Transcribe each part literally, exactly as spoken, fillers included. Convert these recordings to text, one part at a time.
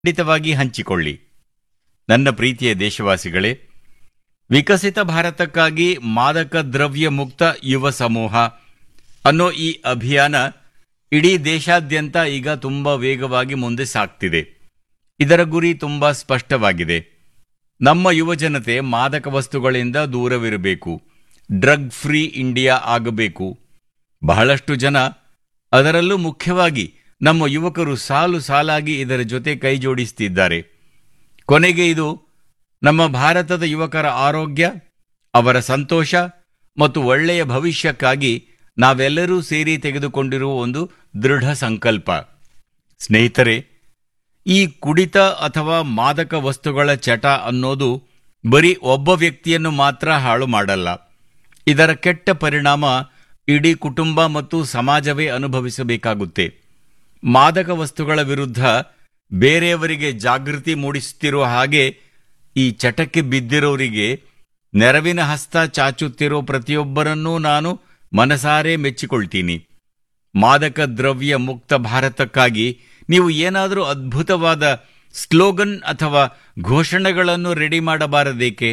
ಖಂಡಿತವಾಗಿ ಹಂಚಿಕೊಳ್ಳಿ. ನನ್ನ ಪ್ರೀತಿಯ ದೇಶವಾಸಿಗಳೇ, ವಿಕಸಿತ ಭಾರತಕ್ಕಾಗಿ ಮಾದಕ ದ್ರವ್ಯ ಮುಕ್ತ ಯುವ ಸಮೂಹ ಅನ್ನೋ ಈ ಅಭಿಯಾನ ಇಡೀ ದೇಶಾದ್ಯಂತ ಈಗ ತುಂಬಾ ವೇಗವಾಗಿ ಮುಂದೆ ಸಾಗ್ತಿದೆ. ಇದರ ಗುರಿ ತುಂಬಾ ಸ್ಪಷ್ಟವಾಗಿದೆ. ನಮ್ಮ ಯುವಜನತೆ ಮಾದಕ ವಸ್ತುಗಳಿಂದ ದೂರವಿರಬೇಕು, ಡ್ರಗ್ ಫ್ರೀ ಇಂಡಿಯಾ ಆಗಬೇಕು. ಬಹಳಷ್ಟು ಜನ, ಅದರಲ್ಲೂ ಮುಖ್ಯವಾಗಿ ನಮ್ಮ ಯುವಕರು ಸಾಲು ಸಾಲಾಗಿ ಇದರ ಜೊತೆ ಕೈ ಜೋಡಿಸುತ್ತಿದ್ದಾರೆ. ಕೊನೆಗೆ ಇದು ನಮ್ಮ ಭಾರತದ ಯುವಕರ ಆರೋಗ್ಯ, ಅವರ ಸಂತೋಷ ಮತ್ತು ಒಳ್ಳೆಯ ಭವಿಷ್ಯಕ್ಕಾಗಿ ನಾವೆಲ್ಲರೂ ಸೇರಿ ತೆಗೆದುಕೊಂಡಿರುವ ಒಂದು ದೃಢ ಸಂಕಲ್ಪ. ಸ್ನೇಹಿತರೆ, ಈ ಕುಡಿತ ಅಥವಾ ಮಾದಕ ವಸ್ತುಗಳ ಚಟ ಅನ್ನೋದು ಬರೀ ಒಬ್ಬ ವ್ಯಕ್ತಿಯನ್ನು ಮಾತ್ರ ಹಾಳು ಮಾಡಲ್ಲ. ಇದರ ಕೆಟ್ಟ ಪರಿಣಾಮ ಇಡೀ ಕುಟುಂಬ ಮತ್ತು ಸಮಾಜವೇ ಅನುಭವಿಸಬೇಕಾಗುತ್ತೆ. ಮಾದಕ ವಸ್ತುಗಳ ವಿರುದ್ಧ ಬೇರೆಯವರಿಗೆ ಜಾಗೃತಿ ಮೂಡಿಸುತ್ತಿರುವ ಹಾಗೆ ಈ ಚಟಕ್ಕೆ ಬಿದ್ದಿರೋರಿಗೆ ನೆರವಿನ ಹಸ್ತ ಚಾಚುತ್ತಿರೋ ಪ್ರತಿಯೊಬ್ಬರನ್ನೂ ನಾನು ಮನಸಾರೆ ಮೆಚ್ಚಿಕೊಳ್ತೀನಿ. ಮಾದಕ ದ್ರವ್ಯ ಮುಕ್ತ ಭಾರತಕ್ಕಾಗಿ ನೀವು ಏನಾದರೂ ಅದ್ಭುತವಾದ ಸ್ಲೋಗನ್ ಅಥವಾ ಘೋಷಣೆಗಳನ್ನು ರೆಡಿ ಮಾಡಬಾರದೇಕೆ?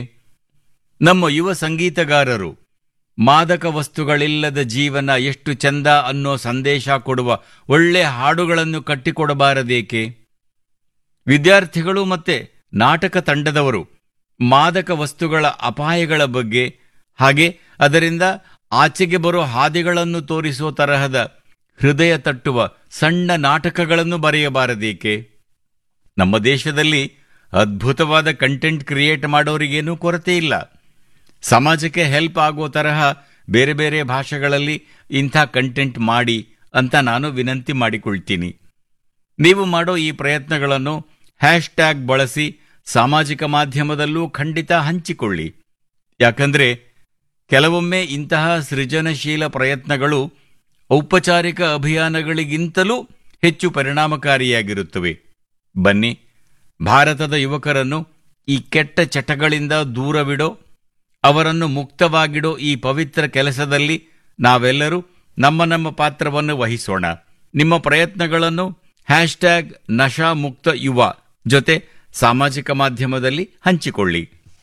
ನಮ್ಮ ಯುವ ಸಂಗೀತಗಾರರು ಮಾದಕ ವಸ್ತುಗಳಿಲ್ಲದ ಜೀವನ ಎಷ್ಟು ಚಂದ ಅನ್ನೋ ಸಂದೇಶ ಕೊಡುವ ಒಳ್ಳೆ ಹಾಡುಗಳನ್ನು ಕಟ್ಟಿಕೊಡಬಾರದೇಕೆ? ವಿದ್ಯಾರ್ಥಿಗಳು ಮತ್ತೆ ನಾಟಕ ತಂಡದವರು ಮಾದಕ ವಸ್ತುಗಳ ಅಪಾಯಗಳ ಬಗ್ಗೆ, ಹಾಗೆ ಅದರಿಂದ ಆಚೆಗೆ ಬರೋ ಹಾದಿಗಳನ್ನು ತೋರಿಸೋ ತರಹದ ಹೃದಯ ತಟ್ಟುವ ಸಣ್ಣ ನಾಟಕಗಳನ್ನು ಬರೆಯಬಾರದೇಕೆ? ನಮ್ಮ ದೇಶದಲ್ಲಿ ಅದ್ಭುತವಾದ ಕಂಟೆಂಟ್ ಕ್ರಿಯೇಟ್ ಮಾಡೋರಿಗೇನೂ ಕೊರತೆ ಇಲ್ಲ. ಸಮಾಜಕ್ಕೆ ಹೆಲ್ಪ್ ಆಗೋ ತರಹ ಬೇರೆ ಬೇರೆ ಭಾಷೆಗಳಲ್ಲಿ ಇಂಥ ಕಂಟೆಂಟ್ ಮಾಡಿ ಅಂತ ನಾನು ವಿನಂತಿ ಮಾಡಿಕೊಳ್ತೀನಿ. ನೀವು ಮಾಡೋ ಈ ಪ್ರಯತ್ನಗಳನ್ನು ಹ್ಯಾಶ್ ಟ್ಯಾಗ್ ಬಳಸಿ ಸಾಮಾಜಿಕ ಮಾಧ್ಯಮದಲ್ಲೂ ಖಂಡಿತ ಹಂಚಿಕೊಳ್ಳಿ. ಯಾಕಂದ್ರೆ ಕೆಲವೊಮ್ಮೆ ಇಂತಹ ಸೃಜನಶೀಲ ಪ್ರಯತ್ನಗಳು ಔಪಚಾರಿಕ ಅಭಿಯಾನಗಳಿಗಿಂತಲೂ ಹೆಚ್ಚು ಪರಿಣಾಮಕಾರಿಯಾಗಿರುತ್ತವೆ. ಬನ್ನಿ, ಭಾರತದ ಯುವಕರನ್ನು ಈ ಕೆಟ್ಟ ಚಟಗಳಿಂದ ದೂರವಿಡೋ, ಅವರನ್ನು ಮುಕ್ತವಾಗಿಡೋ ಈ ಪವಿತ್ರ ಕೆಲಸದಲ್ಲಿ ನಾವೆಲ್ಲರೂ ನಮ್ಮ ನಮ್ಮ ಪಾತ್ರವನ್ನು ವಹಿಸೋಣ. ನಿಮ್ಮ ಪ್ರಯತ್ನಗಳನ್ನು ಹ್ಯಾಶ್ ಟ್ಯಾಗ್ ನಶಾ ಮುಕ್ತ ಯುವ ಜೊತೆ ಸಾಮಾಜಿಕ ಮಾಧ್ಯಮದಲ್ಲಿ ಹಂಚಿಕೊಳ್ಳಿ.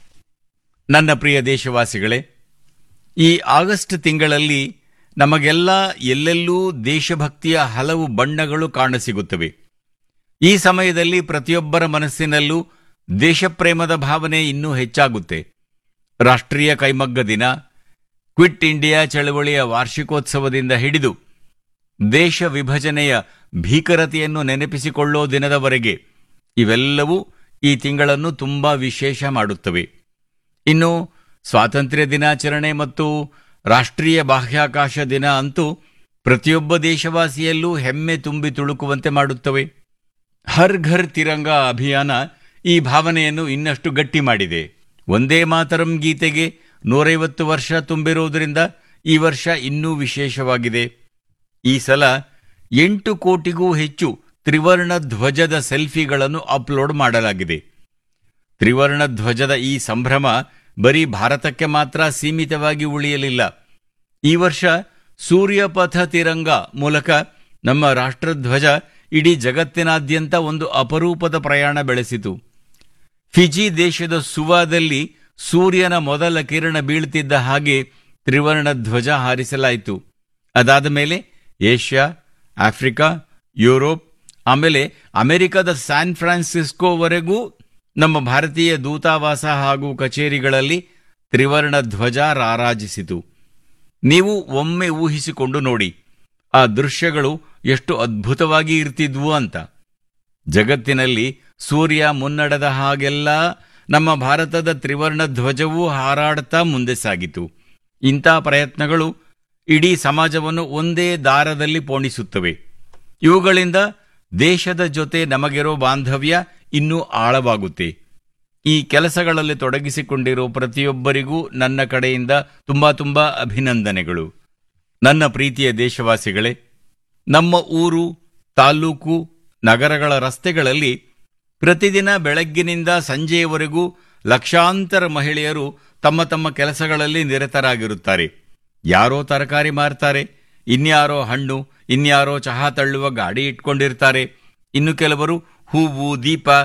ನನ್ನ ಪ್ರಿಯ ದೇಶವಾಸಿಗಳೇ, ಈ ಆಗಸ್ಟ್ ತಿಂಗಳಲ್ಲಿ ನಮಗೆಲ್ಲ ಎಲ್ಲೆಲ್ಲೂ ದೇಶಭಕ್ತಿಯ ಹಲವು ಬಣ್ಣಗಳು ಕಾಣಸಿಗುತ್ತವೆ. ಈ ಸಮಯದಲ್ಲಿ ಪ್ರತಿಯೊಬ್ಬರ ಮನಸ್ಸಿನಲ್ಲೂ ದೇಶಪ್ರೇಮದ ಭಾವನೆ ಇನ್ನೂ ಹೆಚ್ಚಾಗುತ್ತೆ. ರಾಷ್ಟ್ರೀಯ ಕೈಮಗ್ಗ ದಿನ, ಕ್ವಿಟ್ ಇಂಡಿಯಾ ಚಳವಳಿಯ ವಾರ್ಷಿಕೋತ್ಸವದಿಂದ ಹಿಡಿದು ದೇಶ ವಿಭಜನೆಯ ಭೀಕರತೆಯನ್ನು ನೆನಪಿಸಿಕೊಳ್ಳೋ ದಿನದವರೆಗೆ ಇವೆಲ್ಲವೂ ಈ ತಿಂಗಳನ್ನು ತುಂಬಾ ವಿಶೇಷ ಮಾಡುತ್ತವೆ. ಇನ್ನು ಸ್ವಾತಂತ್ರ್ಯ ದಿನಾಚರಣೆ ಮತ್ತು ರಾಷ್ಟ್ರೀಯ ಬಾಹ್ಯಾಕಾಶ ದಿನ ಅಂತೂ ಪ್ರತಿಯೊಬ್ಬ ದೇಶವಾಸಿಯಲ್ಲೂ ಹೆಮ್ಮೆ ತುಂಬಿ ತುಳುಕುವಂತೆ ಮಾಡುತ್ತವೆ. ಹರ್ ಘರ್ ತಿರಂಗಾ ಅಭಿಯಾನ ಈ ಭಾವನೆಯನ್ನು ಇನ್ನಷ್ಟು ಗಟ್ಟಿ ಮಾಡಿದೆ. ಒಂದೇ ಮಾತರಂ ಗೀತೆಗೆ ನೂರೈವತ್ತು ವರ್ಷ ತುಂಬಿರುವುದರಿಂದ ಈ ವರ್ಷ ಇನ್ನೂ ವಿಶೇಷವಾಗಿದೆ. ಈ ಸಲ ಎಂಟು ಕೋಟಿಗೂ ಹೆಚ್ಚು ತ್ರಿವರ್ಣ ಧ್ವಜದ ಸೆಲ್ಫಿಗಳನ್ನು ಅಪ್ಲೋಡ್ ಮಾಡಲಾಗಿದೆ. ತ್ರಿವರ್ಣ ಧ್ವಜದ ಈ ಸಂಭ್ರಮ ಬರೀ ಭಾರತಕ್ಕೆ ಮಾತ್ರ ಸೀಮಿತವಾಗಿ ಉಳಿಯಲಿಲ್ಲ. ಈ ವರ್ಷ ಸೂರ್ಯಪಥ ತಿರಂಗ ಮೂಲಕ ನಮ್ಮ ರಾಷ್ಟ್ರಧ್ವಜ ಇಡೀ ಜಗತ್ತಿನಾದ್ಯಂತ ಒಂದು ಅಪರೂಪದ ಪ್ರಯಾಣ ಬೆಳೆಸಿತು. ಫಿಜಿ ದೇಶದ ಸುವಾದಲ್ಲಿ ಸೂರ್ಯನ ಮೊದಲ ಕಿರಣ ಬೀಳ್ತಿದ್ದ ಹಾಗೆ ತ್ರಿವರ್ಣ ಧ್ವಜ ಹಾರಿಸಲಾಯಿತು. ಅದಾದ ಮೇಲೆ ಏಷ್ಯಾ, ಆಫ್ರಿಕಾ, ಯುರೋಪ್, ಆಮೇಲೆ ಅಮೆರಿಕದ ಸ್ಯಾನ್ ಫ್ರಾನ್ಸಿಸ್ಕೋವರೆಗೂ ನಮ್ಮ ಭಾರತೀಯ ದೂತಾವಾಸ ಹಾಗೂ ಕಚೇರಿಗಳಲ್ಲಿ ತ್ರಿವರ್ಣ ಧ್ವಜ ರಾರಾಜಿಸಿತು. ನೀವು ಒಮ್ಮೆ ಊಹಿಸಿಕೊಂಡು ನೋಡಿ, ಆ ದೃಶ್ಯಗಳು ಎಷ್ಟು ಅದ್ಭುತವಾಗಿ ಇರ್ತಿದ್ವು ಅಂತ. ಜಗತ್ತಿನಲ್ಲಿ ಸೂರ್ಯ ಮುನ್ನಡೆದ ಹಾಗೆಲ್ಲ ನಮ್ಮ ಭಾರತದ ತ್ರಿವರ್ಣ ಧ್ವಜವೂ ಹಾರಾಡ್ತಾ ಮುಂದೆ ಸಾಗಿತು. ಇಂಥ ಪ್ರಯತ್ನಗಳು ಇಡೀ ಸಮಾಜವನ್ನು ಒಂದೇ ದಾರದಲ್ಲಿ ಪೋಣಿಸುತ್ತವೆ. ಇವುಗಳಿಂದ ದೇಶದ ಜೊತೆ ನಮಗಿರೋ ಬಾಂಧವ್ಯ ಇನ್ನೂ ಆಳವಾಗುತ್ತೆ. ಈ ಕೆಲಸಗಳಲ್ಲಿ ತೊಡಗಿಸಿಕೊಂಡಿರೋ ಪ್ರತಿಯೊಬ್ಬರಿಗೂ ನನ್ನ ಕಡೆಯಿಂದ ತುಂಬಾ ತುಂಬಾ ಅಭಿನಂದನೆಗಳು. ನನ್ನ ಪ್ರೀತಿಯ ದೇಶವಾಸಿಗಳೇ, ನಮ್ಮ ಊರು, ತಾಲೂಕು, ನಗರಗಳ ರಸ್ತೆಗಳಲ್ಲಿ ಪ್ರತಿದಿನ ಬೆಳಗ್ಗಿನಿಂದ ಸಂಜೆಯವರೆಗೂ ಲಕ್ಷಾಂತರ ಮಹಿಳೆಯರು ತಮ್ಮ ತಮ್ಮ ಕೆಲಸಗಳಲ್ಲಿ ನಿರತರಾಗಿರುತ್ತಾರೆ. ಯಾರೋ ತರಕಾರಿ ಮಾರ್ತಾರೆ, ಇನ್ಯಾರೋ ಹಣ್ಣು, ಇನ್ಯಾರೋ ಚಹಾ ತಳ್ಳುವ ಗಾಡಿ ಇಟ್ಕೊಂಡಿರ್ತಾರೆ, ಇನ್ನು ಕೆಲವರು ಹೂವು ದೀಪ